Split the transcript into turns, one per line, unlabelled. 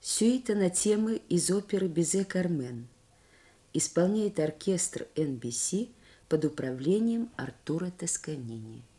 Сюита на темы из оперы «Бизе Кармен». Исполняет оркестр NBC под управлением Артура Тосканини.